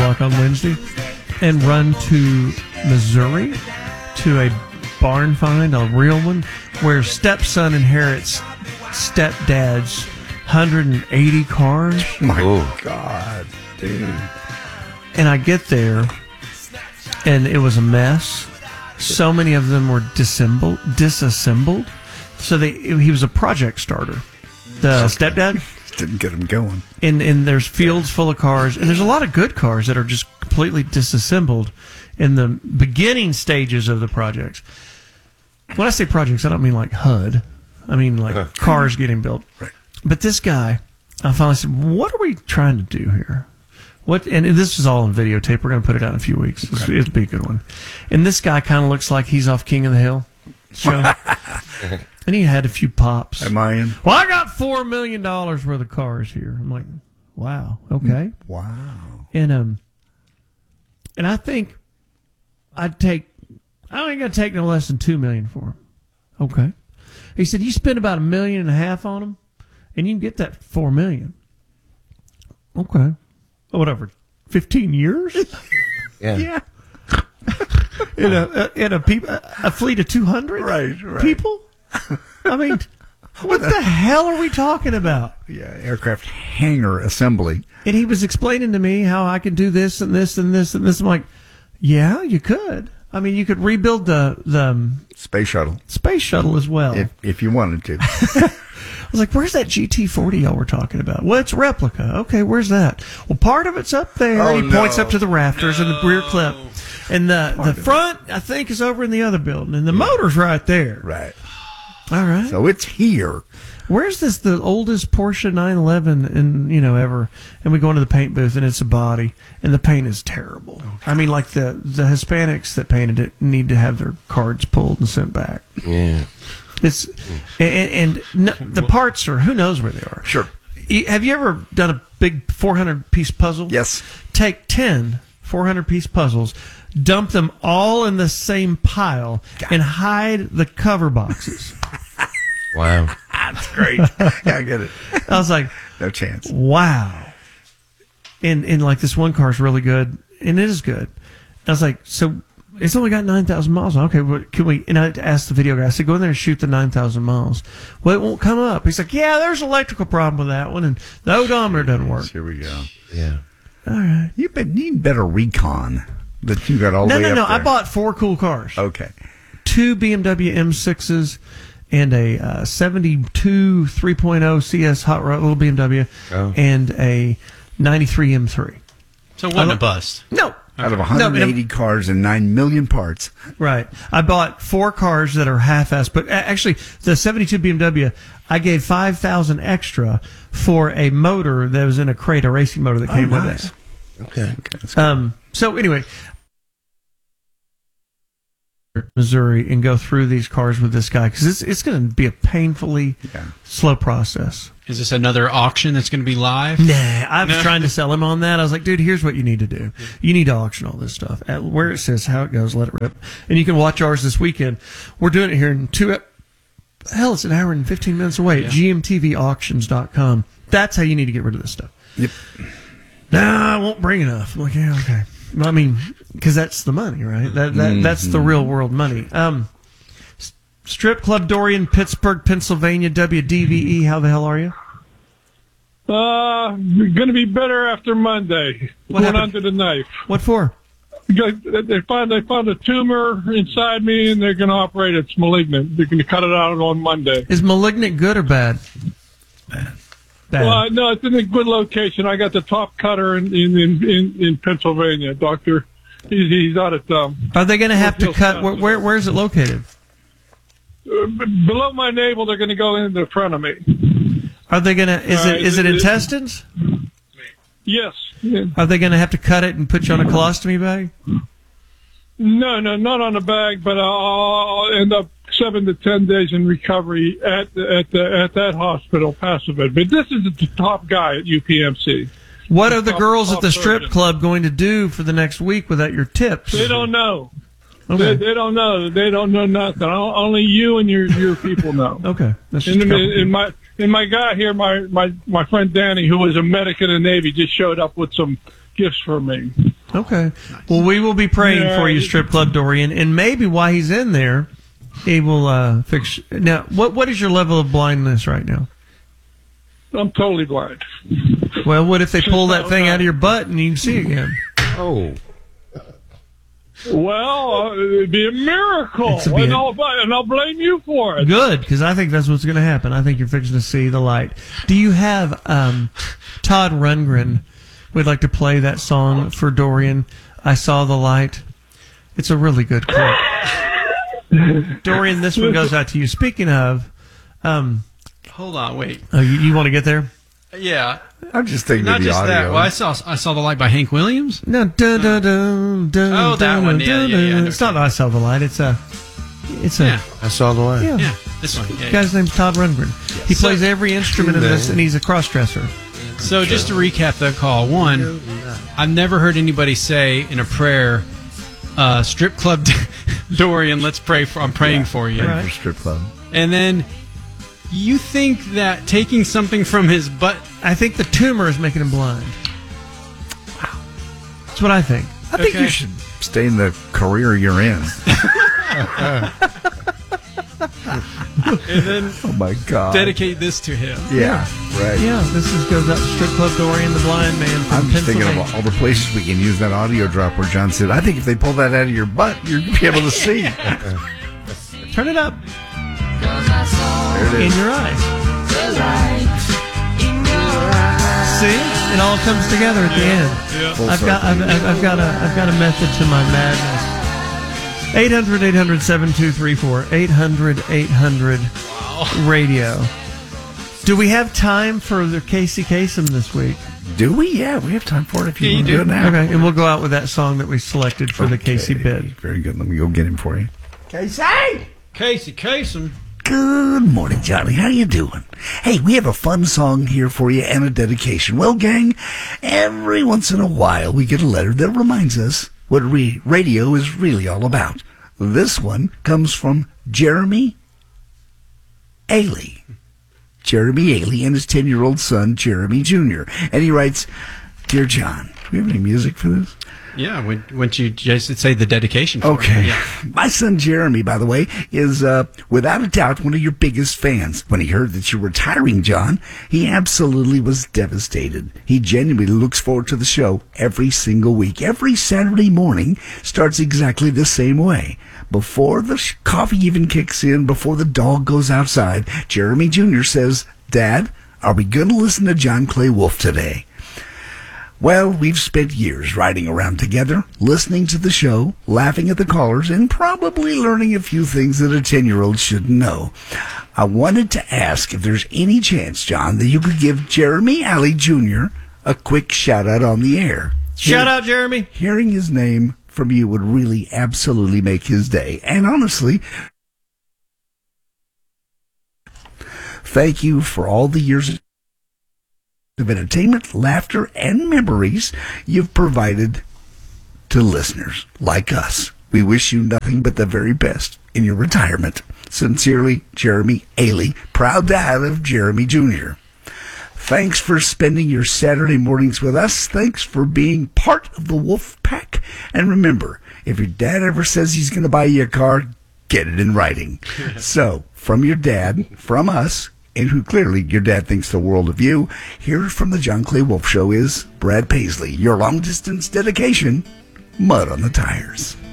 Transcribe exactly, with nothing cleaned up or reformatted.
o'clock on Wednesday and run to Missouri to a barn find, a real one, where stepson inherits stepdad's one hundred eighty cars. My oh. God, dude. And I get there, and it was a mess. So many of them were disassembled. disassembled. So they, he was a project starter. The stepdad didn't get him going. And, and there's fields full of cars, and there's a lot of good cars that are just completely disassembled in the beginning stages of the projects. When I say projects, I don't mean like H U D. I mean like uh, cars getting built. Right. But this guy, I finally said, what are we trying to do here? What? And this is all on videotape. We're going to put it out in a few weeks. It's, okay. It'll be a good one. And this guy kind of looks like he's off King of the Hill show. And he had a few pops. Am I in? Well, I got four million dollars worth of cars here. I'm like, wow, okay. Wow. And um, and I think I'd take, I ain't going to take no less than two million for them. Okay. He said, you spend about a million and a half on them, and you can get that four million. Okay. Whatever, fifteen years? Yeah. Yeah. in a, in a, peop- a fleet of two hundred right, right. people? I mean, what the hell are we talking about? Yeah, aircraft hangar assembly. And he was explaining to me how I could do this and this and this and this. I'm like, yeah, you could. I mean, you could rebuild the the um, space shuttle, space shuttle as well, if if you wanted to. I was like, where's that G T forty y'all were talking about? Well, it's replica. Okay, where's that? Well, part of it's up there. Oh, he no. points up to the rafters No. in the rear clip. And the, the front, I think, is over in the other building. And the motor's right there. Right. All right. So it's here. Where's this, the oldest Porsche nine eleven in, you know, ever? And we go into the paint booth, and it's a body. And the paint is terrible. Okay. I mean, like the, the Hispanics that painted it need to have their cards pulled and sent back. Yeah. It's and, and no, the parts are, who knows where they are. Sure. Have you ever done a big four hundred piece puzzle? Yes. Take ten four hundred piece puzzles, dump them all in the same pile, God. And hide the cover boxes. Wow. That's great. Yeah, I get it. I was like, no chance. Wow. And, and like this one car is really good, and it is good. I was like, so it's only got nine thousand miles. Okay, what can we? And I asked the video guy, I said, go in there and shoot the nine thousand miles. Well, it won't come up. He's like, yeah, there's an electrical problem with that one, and the odometer doesn't work. Here we go. Yeah. All right. You've been needing better recon that you got all the no, way no, up no. there. I bought four cool cars. Okay. Two B M W M sixes and a uh, seventy-two three point oh C S hot rod, little B M W, oh. and a ninety-three M three. So it wasn't a bust. No. Out of one hundred eighty no, cars and nine million parts. Right. I bought four cars that are half-assed, but actually the seventy-two B M W, I gave five thousand dollars extra for a motor that was in a crate, a racing motor that came oh, with nice. it. Okay. okay um. So anyway, Missouri, and go through these cars with this guy, because it's, it's going to be a painfully yeah. slow process. Is this another auction that's going to be live? Nah, I was no. trying to sell him on that. I was like, dude, here's what you need to do. You need to auction all this stuff. At where it says how it goes, let it rip. And you can watch ours this weekend. We're doing it here in two, hell, it's an hour and fifteen minutes away at G M T V auctions dot com. That's how you need to get rid of this stuff. Yep. Nah, I won't bring enough. I'm like, yeah, okay. I mean, because that's the money, right? That, that mm-hmm. That's the real world money. Um, Strip Club Dorian, Pittsburgh, Pennsylvania, W D V E. How the hell are you? Uh, going to be better after Monday. What Going happened? under the knife. What for? They found they found a tumor inside me, and they're going to operate. It's malignant. They're going to cut it out on Monday. Is malignant good or bad? Bad. Bad. Well, no, it's in a good location. I got the top cutter in in in, in Pennsylvania. Doctor, he's he's out at. Um, Are they going to have to cut? Where, where where is it located? Uh, below my navel, they're going to go in the front of me. Are they going to? Is uh, it is it, it intestines? Yes. Yeah. Are they going to have to cut it and put you on a colostomy bag? No, no, not on the bag, but I'll end up seven to ten days in recovery at at the, at that hospital, Passivant. But this is the top guy at U P M C. What the are the top, girls top at the strip surgeon. club going to do for the next week without your tips? They don't know. Okay. They, they don't know. They don't know nothing. Only you and your your people know. Okay. That's just and, a and, and my and my guy here, my, my my friend Danny, who was a medic in the Navy, just showed up with some gifts for me. Okay. Well, we will be praying Yeah. for you, Strip Club Dorian, and maybe while he's in there, he will uh, fix. Now, what what is your level of blindness right now? I'm totally blind. Well, what if they pull that thing out of your butt and you can see again? Oh. Well, uh, it'd be a miracle, It's a be- and, I'll, and I'll blame you for it. Good, because I think that's what's going to happen. I think you're fixing to see the light. Do you have um, Todd Rundgren? We'd like to play that song for Dorian. I saw the light. It's a really good clip. Dorian, this one goes out to you. Speaking of, um, Hold on, wait. oh, you, you want to get there? Yeah, I'm just thinking not of the just audio. that. Well, I saw I saw the light by Hank Williams. No, dun, dun, dun, dun, Oh, that dun, one. dun, Yeah, dun, yeah, yeah, I dun. know It's not I Saw the Light. It's a, it's a, Yeah, I saw the light. yeah. yeah, this one. Yeah, The yeah. guy's name's Todd Rundgren. He So- plays every instrument in this, and he's a cross-dresser. So just to recap the call, one, I've never heard anybody say in a prayer, uh, "Strip Club Dorian, let's pray for. I'm praying for you." Right. Strip club. And then you think that taking something from his butt. I think the tumor is making him blind. Wow. That's what I think. I think Okay. you should stay in the career you're in. And then Oh my God. dedicate this to him. Yeah, right. Yeah, this is goes out to Strip Club Dorian, the blind man from I'm just thinking Pennsylvania. of all the places we can use that audio drop where John said, I think if they pull that out of your butt, you're going to be able to see. Turn it up There it in is. your eyes. See, it all comes together at the end. Full I've got, circle. I've, I've I've got a, I've got a method to my madness. eight hundred, eight hundred, seven two three four. eight hundred, eight hundred radio. Do we have time for the Casey Kasem this week? Do we? Yeah, we have time for it if you Yeah, you want to do do. it now. Okay, and we'll go out with that song that we selected for the Casey Okay, bid. Very good. Let me go get him for you. Casey! Casey Kasem. Good morning, Johnny. How you doing? Hey, we have a fun song here for you and a dedication. Well, gang, every once in a while we get a letter that reminds us what re- radio is really all about. This one comes from Jeremy Ailey. Jeremy Ailey and his ten-year-old son, Jeremy Junior And he writes, Dear John, do we have any music for this? Yeah, when, once you just say the dedication for Okay. him. Yeah. My son Jeremy, by the way, is uh, without a doubt one of your biggest fans. When he heard that you were retiring, John, he absolutely was devastated. He genuinely looks forward to the show every single week. Every Saturday morning starts exactly the same way. Before the sh- coffee even kicks in, before the dog goes outside, Jeremy Junior says, Dad, are we going to listen to John Clay Wolf today? Well, we've spent years riding around together, listening to the show, laughing at the callers, and probably learning a few things that a ten-year-old shouldn't know. I wanted to ask if there's any chance, John, that you could give Jeremy Alley Junior a quick shout-out on the air. Shout out, Jeremy. Hearing his name from you would really absolutely make his day. And honestly, thank you for all the years of entertainment, laughter, and memories you've provided to listeners like us. We wish you nothing but the very best in your retirement. Sincerely, Jeremy Ailey, proud dad of Jeremy Junior Thanks for spending your Saturday mornings with us. Thanks for being part of the Wolf Pack. And remember, if your dad ever says he's going to buy you a car, get it in writing. So, from your dad, from us, and who clearly your dad thinks the world of you, here from the John Clay Wolf Show is Brad Paisley, your long-distance dedication, Mud on the Tires.